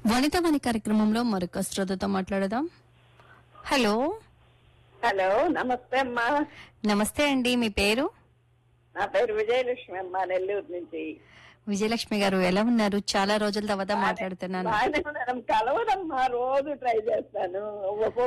వనితవాణి కార్యక్రమంలో మరొక శ్రోతతో మాట్లాడదాం. హలో. హలో, నమస్తే అమ్మా. నమస్తే అండి, మీ పేరు? నా పేరు విజయలక్ష్మి అమ్మా, నెల్లూరు నుంచి. విజయలక్ష్మి గారు ఎలా ఉన్నారు? చాలా రోజుల తర్వాత మాట్లాడుతున్నాను. బాగానే ఉన్నాను. కలవదమ్మా, రోజు ట్రై చేస్తాను.